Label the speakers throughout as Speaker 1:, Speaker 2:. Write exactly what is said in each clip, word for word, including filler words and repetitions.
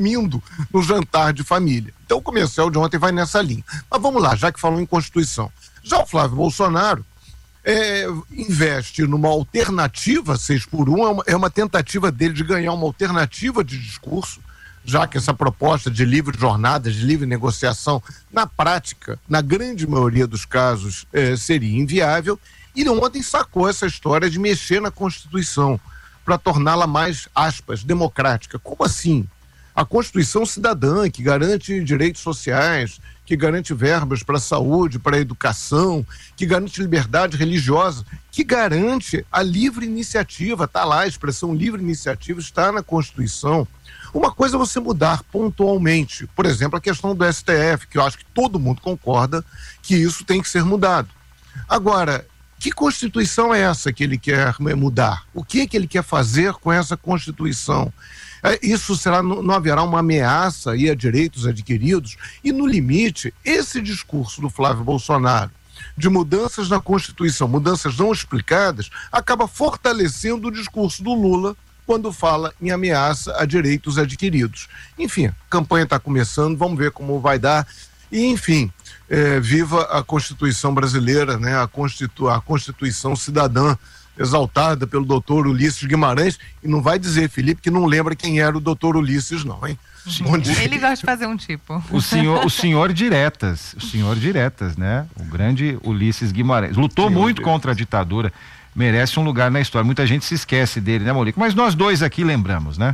Speaker 1: dormindo no jantar de família. Então o comercial de ontem vai nessa linha. Mas vamos lá, já que falou em Constituição. Já o Flávio Bolsonaro é, investe numa alternativa, seis por um, é uma, é uma tentativa dele de ganhar uma alternativa de discurso, já que essa proposta de livre jornada, de livre negociação, na prática, na grande maioria dos casos, é, seria inviável. E ele ontem sacou essa história de mexer na Constituição para torná-la mais, aspas, democrática. Como assim? A Constituição cidadã, que garante direitos sociais, que garante verbas para a saúde, para a educação, que garante liberdade religiosa, que garante a livre iniciativa, está lá, a expressão livre iniciativa está na Constituição. Uma coisa é você mudar pontualmente, por exemplo, a questão do S T F, que eu acho que todo mundo concorda que isso tem que ser mudado. Agora, que Constituição é essa que ele quer mudar? O que é que ele quer fazer com essa Constituição? Isso será, não haverá uma ameaça aí a direitos adquiridos? E, no limite, esse discurso do Flávio Bolsonaro de mudanças na Constituição, mudanças não explicadas, acaba fortalecendo o discurso do Lula quando fala em ameaça a direitos adquiridos. Enfim, a campanha está começando, vamos ver como vai dar. E, enfim, é, viva a Constituição brasileira, né? a, Constitu- a Constituição cidadã, exaltada pelo doutor Ulisses Guimarães. E não vai dizer, Felipe, que não lembra quem era o doutor Ulisses, não, hein?
Speaker 2: Ele gosta de fazer um tipo.
Speaker 3: O senhor, o senhor Diretas, o senhor Diretas, né? O grande Ulisses Guimarães. Lutou senhor muito Diretas. Contra a ditadura, merece um lugar na história. Muita gente se esquece dele, né, Molica? Mas nós dois aqui lembramos, né?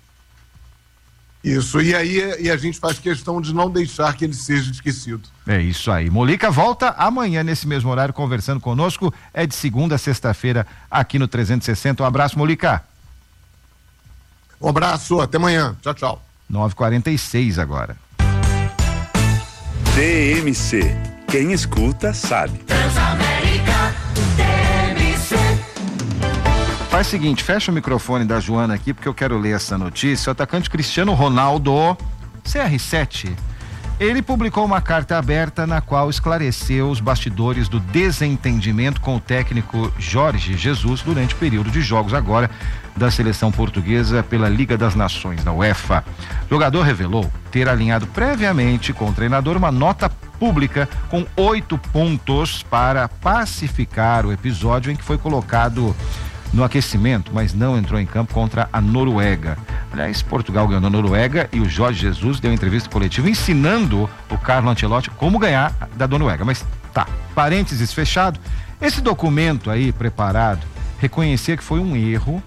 Speaker 1: Isso, e aí e a gente faz questão de não deixar que ele seja esquecido.
Speaker 3: É isso aí. Molica volta amanhã nesse mesmo horário conversando conosco. É de segunda a sexta-feira aqui no trezentos e sessenta. Um abraço, Molica.
Speaker 1: Um abraço, até amanhã. Tchau, tchau.
Speaker 3: nove e quarenta e seis agora.
Speaker 4: D M C. Quem escuta sabe.
Speaker 5: Transamérica, D M C.
Speaker 3: Faz o seguinte, fecha o microfone da Joana aqui, porque eu quero ler essa notícia. O atacante Cristiano Ronaldo, C R sete, ele publicou uma carta aberta na qual esclareceu os bastidores do desentendimento com o técnico Jorge Jesus durante o período de jogos agora da seleção portuguesa pela Liga das Nações, da UEFA. O jogador revelou ter alinhado previamente com o treinador uma nota pública com oito pontos para pacificar o episódio em que foi colocado no aquecimento, mas não entrou em campo contra a Noruega. Aliás, Portugal ganhou a Noruega e o Jorge Jesus deu entrevista coletiva ensinando o Carlo Ancelotti como ganhar da Noruega. Mas tá, parênteses fechado, esse documento aí preparado reconhecia que foi um erro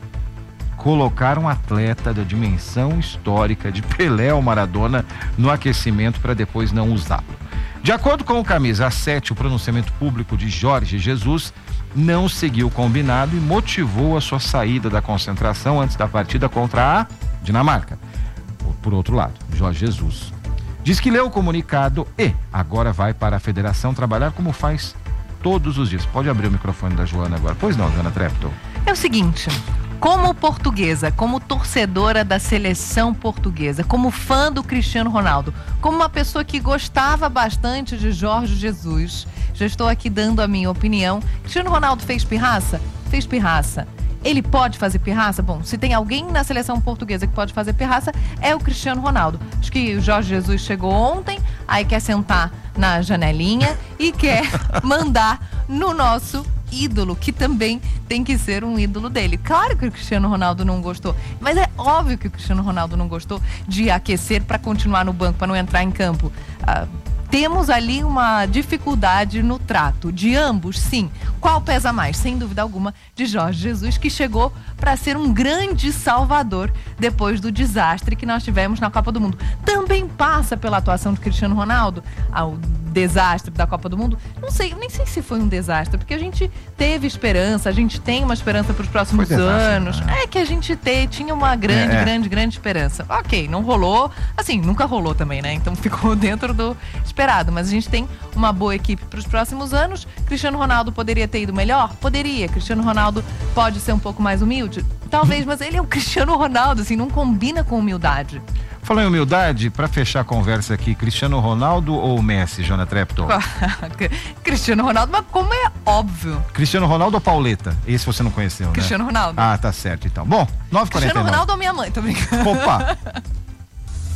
Speaker 3: colocar um atleta da dimensão histórica de Pelé ou Maradona no aquecimento para depois não usá-lo. De acordo com o camisa sete, o pronunciamento público de Jorge Jesus não seguiu o combinado e motivou a sua saída da concentração antes da partida contra a Dinamarca. Por outro lado, Jorge Jesus diz que leu o comunicado e agora vai para a federação trabalhar como faz todos os dias. Pode abrir o microfone da Joana agora. Pois não, Joana Treptow?
Speaker 2: É o seguinte, como portuguesa, como torcedora da seleção portuguesa, como fã do Cristiano Ronaldo, como uma pessoa que gostava bastante de Jorge Jesus, já estou aqui dando a minha opinião. Cristiano Ronaldo fez pirraça? Fez pirraça. Ele pode fazer pirraça? Bom, se tem alguém na seleção portuguesa que pode fazer pirraça, é o Cristiano Ronaldo. Acho que o Jorge Jesus chegou ontem, aí quer sentar na janelinha e quer mandar no nosso ídolo, que também tem que ser um ídolo dele. Claro que o Cristiano Ronaldo não gostou, mas é óbvio que o Cristiano Ronaldo não gostou de aquecer para continuar no banco, para não entrar em campo. Ah, temos ali uma dificuldade no trato de ambos, sim. Qual pesa mais? Sem dúvida alguma, de Jorge Jesus, que chegou para ser um grande salvador depois do desastre que nós tivemos na Copa do Mundo. Também passa pela atuação de Cristiano Ronaldo, ao desastre da Copa do Mundo. Não sei, nem sei se foi um desastre, porque a gente teve esperança, a gente tem uma esperança para os próximos desastre, anos. Né? É que a gente te, tinha uma grande, é, é. grande, grande esperança. Ok, não rolou, assim, nunca rolou também, né? Então ficou dentro do esperado, mas a gente tem uma boa equipe para os próximos anos. Cristiano Ronaldo poderia ter ido melhor? Poderia. Cristiano Ronaldo pode ser um pouco mais humilde? Talvez, mas ele é o Cristiano Ronaldo, assim, não combina com humildade.
Speaker 3: Falando em humildade, para fechar a conversa aqui, Cristiano Ronaldo ou Messi, Joana Treptow?
Speaker 2: Cristiano Ronaldo, mas como é óbvio.
Speaker 3: Cristiano Ronaldo ou Pauleta? Esse você não conheceu,
Speaker 2: Cristiano
Speaker 3: né?
Speaker 2: Ronaldo.
Speaker 3: Ah, tá certo então. Bom, nove e quarenta e nove.
Speaker 2: Cristiano Ronaldo ou minha mãe, tô brincando.
Speaker 3: Opa!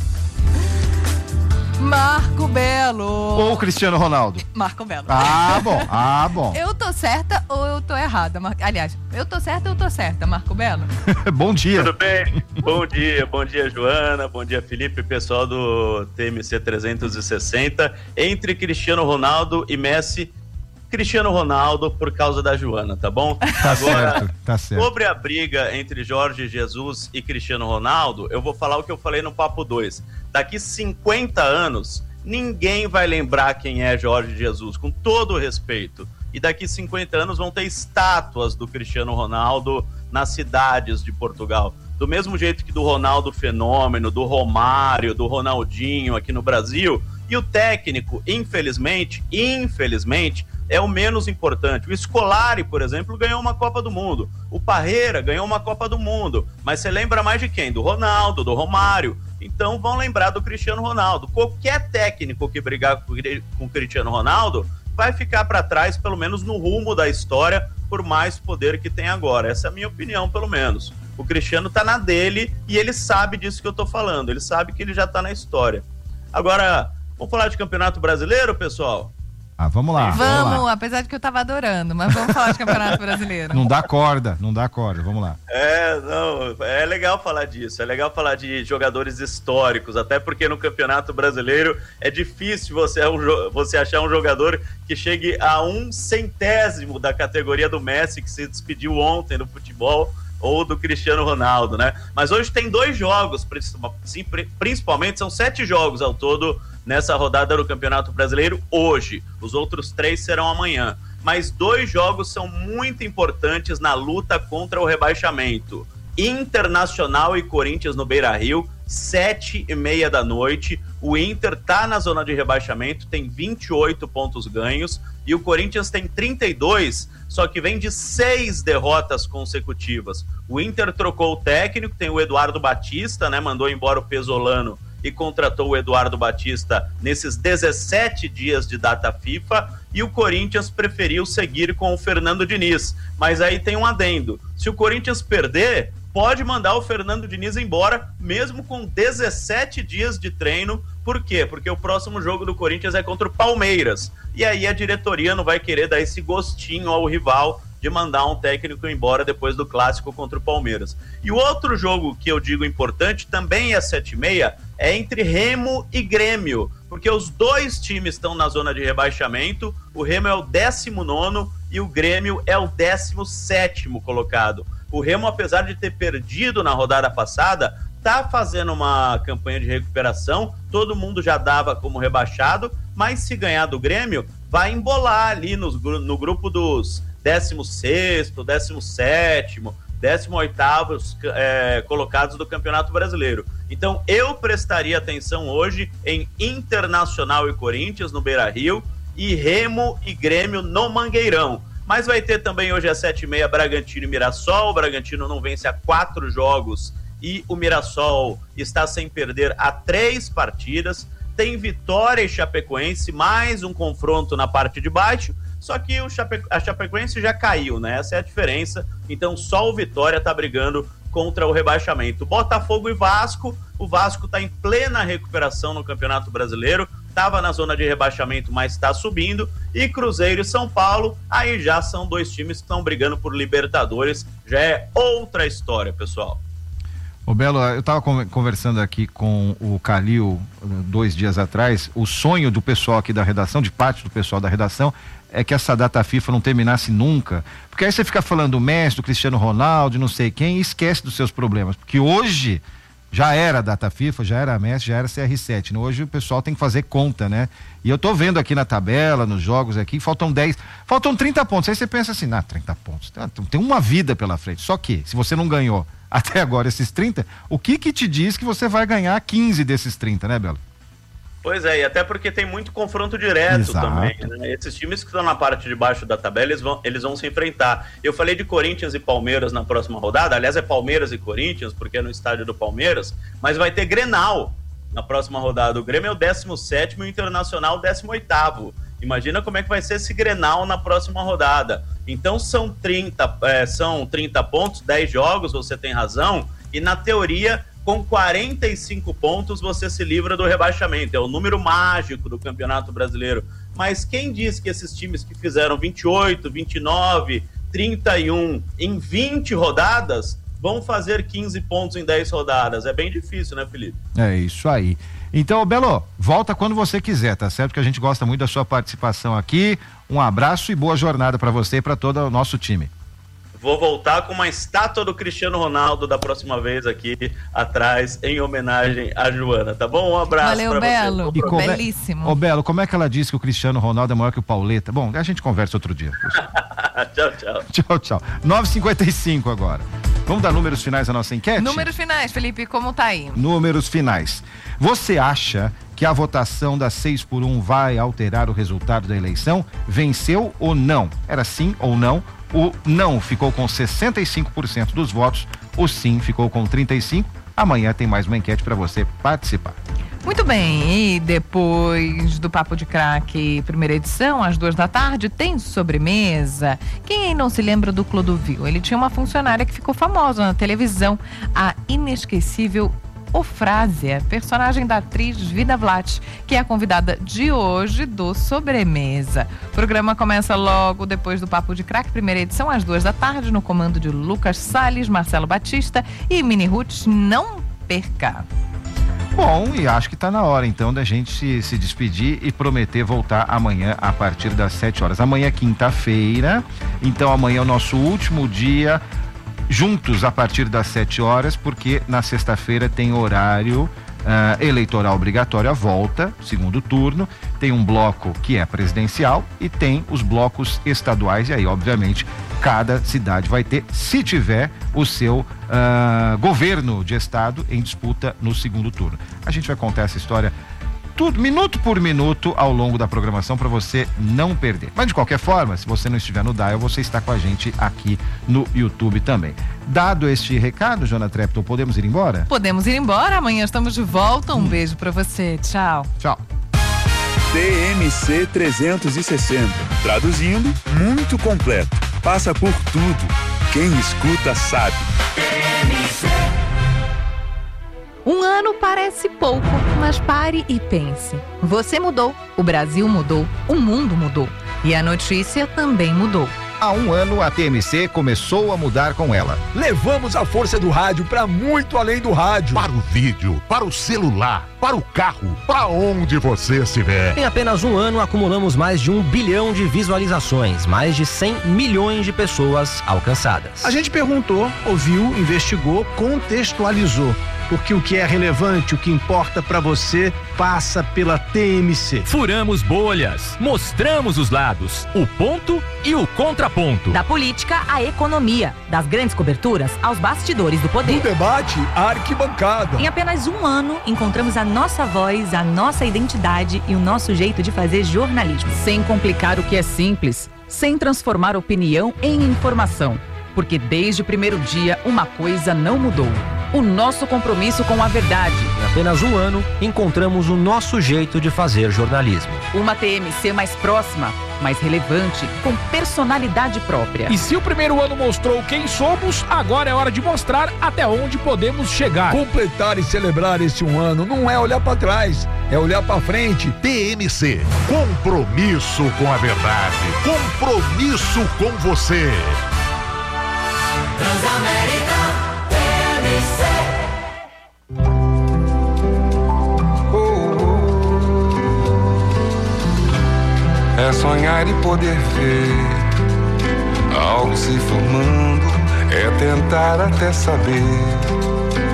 Speaker 2: Marco Belo.
Speaker 3: Ou Cristiano Ronaldo?
Speaker 2: Marco Belo.
Speaker 3: Ah, bom. Ah, bom.
Speaker 2: Eu tô certa ou eu tô errada? Mar... Aliás, eu tô certa ou eu tô certa, Marco Belo?
Speaker 3: Bom dia.
Speaker 6: Tudo bem? Bom dia, bom dia, Joana, bom dia, Felipe, pessoal do T M C trezentos e sessenta. Entre Cristiano Ronaldo e Messi, Cristiano Ronaldo por causa da Joana, tá bom?
Speaker 3: Tá
Speaker 6: Agora,
Speaker 3: certo, tá certo.
Speaker 6: sobre a briga entre Jorge Jesus e Cristiano Ronaldo, eu vou falar o que eu falei no Papo dois. Daqui cinquenta anos, ninguém vai lembrar quem é Jorge Jesus, com todo o respeito. E daqui cinquenta anos vão ter estátuas do Cristiano Ronaldo nas cidades de Portugal. Do mesmo jeito que do Ronaldo Fenômeno, do Romário, do Ronaldinho aqui no Brasil. E o técnico, infelizmente, infelizmente, é o menos importante. O Scolari, por exemplo, ganhou uma Copa do Mundo. O Parreira ganhou uma Copa do Mundo. Mas você lembra mais de quem? Do Ronaldo, do Romário. Então vão lembrar do Cristiano Ronaldo. Qualquer técnico que brigar com o Cristiano Ronaldo vai ficar para trás, pelo menos no rumo da história, por mais poder que tem agora. Essa é a minha opinião, pelo menos. O Cristiano tá na dele e ele sabe disso que eu tô falando. Ele sabe que ele já tá na história. Agora, vamos falar de Campeonato Brasileiro, pessoal?
Speaker 3: Ah, vamos lá.
Speaker 2: Vamos,
Speaker 3: vamos lá.
Speaker 2: apesar de que eu tava adorando, mas vamos falar de Campeonato Brasileiro.
Speaker 3: Não dá corda, não dá corda, vamos lá.
Speaker 6: É, não, é legal falar disso, é legal falar de jogadores históricos, até porque no Campeonato Brasileiro é difícil você, você achar um jogador que chegue a um centésimo da categoria do Messi, que se despediu ontem do futebol, ou do Cristiano Ronaldo, né? Mas hoje tem dois jogos, principalmente, são sete jogos ao todo nessa rodada do Campeonato Brasileiro hoje. Os outros três serão amanhã. Mas dois jogos são muito importantes na luta contra o rebaixamento. Internacional e Corinthians no Beira-Rio, sete e meia da noite. O Inter tá na zona de rebaixamento, tem vinte e oito pontos ganhos, e o Corinthians tem trinta e dois, só que vem de seis derrotas consecutivas. O Inter trocou o técnico, tem o Eduardo Batista, né, mandou embora o Pesolano e contratou o Eduardo Batista nesses dezessete dias de data FIFA, e o Corinthians preferiu seguir com o Fernando Diniz. Mas aí tem um adendo: se o Corinthians perder, pode mandar o Fernando Diniz embora, mesmo com dezessete dias de treino. Por quê? Porque o próximo jogo do Corinthians é contra o Palmeiras, e aí a diretoria não vai querer dar esse gostinho ao rival de mandar um técnico embora depois do clássico contra o Palmeiras. E o outro jogo que eu digo importante, também é sete e meia, é entre Remo e Grêmio, porque os dois times estão na zona de rebaixamento. O Remo é o décimo nono e o Grêmio é o décimo sétimo colocado. O Remo, apesar de ter perdido na rodada passada, tá fazendo uma campanha de recuperação. Todo mundo já dava como rebaixado, mas se ganhar do Grêmio, vai embolar ali no, no grupo dos décimo sexto, décimo sétimo, décimo oitavo é, colocados do Campeonato Brasileiro. Então eu prestaria atenção hoje em Internacional e Corinthians no Beira-Rio e Remo e Grêmio no Mangueirão. Mas vai ter também hoje às sete e meia Bragantino e Mirassol. O Bragantino não vence há quatro jogos e o Mirassol está sem perder há três partidas. Tem Vitória e Chapecoense, mais um confronto na parte de baixo. Só que o Chape... a Chapecoense já caiu, né? Essa é a diferença. Então só o Vitória tá brigando contra o rebaixamento. Botafogo e Vasco. O Vasco tá em plena recuperação no Campeonato Brasileiro. Tava na zona de rebaixamento, mas está subindo. E Cruzeiro e São Paulo, aí já são dois times que estão brigando por Libertadores. Já é outra história, pessoal.
Speaker 3: Ô Belo, eu estava conversando aqui com o Calil dois dias atrás. O sonho do pessoal aqui da redação, de parte do pessoal da redação, é que essa data FIFA não terminasse nunca. Porque aí você fica falando do Messi, do Cristiano Ronaldo, não sei quem, e esquece dos seus problemas. Porque hoje já era a data FIFA, já era a Messi, já era C R sete. Né? Hoje o pessoal tem que fazer conta, né? E eu tô vendo aqui na tabela, nos jogos aqui, faltam dez, faltam trinta pontos. Aí você pensa assim, ah, trinta pontos, tem uma vida pela frente. Só que, se você não ganhou até agora esses trinta, o que que te diz que você vai ganhar quinze desses trinta, né, Belo?
Speaker 6: Pois é, e até porque tem muito confronto direto. Exato. Também, né? Esses times que estão na parte de baixo da tabela, eles vão, eles vão se enfrentar. Eu falei de Corinthians e Palmeiras na próxima rodada, aliás é Palmeiras e Corinthians, porque é no estádio do Palmeiras, mas vai ter Grenal na próxima rodada. O Grêmio é o décimo sétimo e o Internacional o décimo oitavo. Imagina como é que vai ser esse Grenal na próxima rodada. Então são trinta, é, são trinta pontos, dez jogos, você tem razão, e na teoria com quarenta e cinco pontos você se livra do rebaixamento. É o número mágico do Campeonato Brasileiro. Mas quem diz que esses times que fizeram vinte e oito, vinte e nove, trinta e um em vinte rodadas vão fazer quinze pontos em dez rodadas? É bem difícil, né, Felipe?
Speaker 3: É isso aí. Então, Belo, volta quando você quiser, tá certo? Que a gente gosta muito da sua participação aqui. Um abraço e boa jornada para você e para todo o nosso time.
Speaker 6: Vou voltar com uma estátua do Cristiano Ronaldo da próxima vez aqui atrás, em homenagem à Joana, tá bom? Um abraço.
Speaker 2: Valeu, Belo.
Speaker 3: E como é-
Speaker 2: Belíssimo.
Speaker 3: Ô, Belo, como é que ela disse que o Cristiano Ronaldo é maior que o Pauleta? Bom, a gente conversa outro dia.
Speaker 6: Tchau, tchau.
Speaker 3: Tchau, tchau. nove e cinquenta e cinco agora. Vamos dar números finais à nossa enquete?
Speaker 2: Números finais, Felipe, como tá aí?
Speaker 3: Números finais. Você acha que a votação das seis por um vai alterar o resultado da eleição? Venceu ou não? Era sim ou não? O não ficou com sessenta e cinco por cento dos votos, o sim ficou com trinta e cinco por cento. Amanhã tem mais uma enquete para você participar.
Speaker 2: Muito bem, e depois do Papo de Craque, primeira edição, às duas da tarde, tem sobremesa. Quem aí não se lembra do Clodovil? Ele tinha uma funcionária que ficou famosa na televisão, a inesquecível Ofrásia, personagem da atriz Vida Vlach, que é a convidada de hoje do Sobremesa. O programa começa logo depois do Papo de Craque, primeira edição, às duas da tarde, no comando de Lucas Salles, Marcelo Batista e Mini Roots. Não perca!
Speaker 3: Bom, e acho que está na hora então da gente se, se despedir e prometer voltar amanhã a partir das sete horas. Amanhã é quinta-feira, então amanhã é o nosso último dia juntos a partir das sete horas, porque na sexta-feira tem horário uh, eleitoral obrigatório, a volta, segundo turno, tem um bloco que é presidencial e tem os blocos estaduais, e aí obviamente cada cidade vai ter, se tiver o seu uh, governo de estado em disputa no segundo turno. A gente vai contar essa história tudo, minuto por minuto, ao longo da programação, para você não perder. Mas de qualquer forma, se você não estiver no Dial, você está com a gente aqui no YouTube também. Dado este recado, Joana Trepton, podemos ir embora?
Speaker 2: Podemos ir embora, amanhã estamos de volta. Um hum. beijo para você, tchau.
Speaker 3: Tchau.
Speaker 4: T M C trezentos e sessenta, traduzindo, muito completo. Passa por tudo. Quem escuta sabe.
Speaker 5: T M C.
Speaker 2: Um ano parece pouco, mas pare e pense. Você mudou, o Brasil mudou, o mundo mudou. E a notícia também mudou.
Speaker 7: Há um ano, a T M C começou a mudar com ela.
Speaker 8: Levamos a força do rádio para muito além do rádio.
Speaker 9: Para o vídeo, para o celular, para o carro, para onde você estiver.
Speaker 10: Em apenas um ano, acumulamos mais de um bilhão de visualizações, mais de cem milhões de pessoas alcançadas.
Speaker 8: A gente perguntou, ouviu, investigou, contextualizou. Porque o que é relevante, o que importa para você, passa pela T M C.
Speaker 11: Furamos bolhas, mostramos os lados, o ponto e o contraponto.
Speaker 12: Da política à economia, das grandes coberturas aos bastidores do poder.
Speaker 8: Do debate à arquibancada.
Speaker 12: Em apenas um ano, encontramos a nossa voz, a nossa identidade e o nosso jeito de fazer jornalismo.
Speaker 13: Sem complicar o que é simples, sem transformar opinião em informação. Porque desde o primeiro dia, uma coisa não mudou. O nosso compromisso com a verdade.
Speaker 10: Em apenas um ano, encontramos o nosso jeito de fazer jornalismo.
Speaker 13: Uma T M C mais próxima, mais relevante, com personalidade própria.
Speaker 11: E se o primeiro ano mostrou quem somos, agora é hora de mostrar até onde podemos chegar.
Speaker 8: Completar e celebrar esse um ano não é olhar para trás, é olhar para frente.
Speaker 9: T M C, compromisso com a verdade, compromisso com você.
Speaker 5: Transamérica T M C.
Speaker 14: É sonhar e poder ver algo se formando, é tentar até saber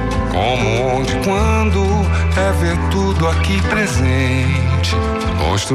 Speaker 14: como, onde, quando, é ver tudo aqui presente.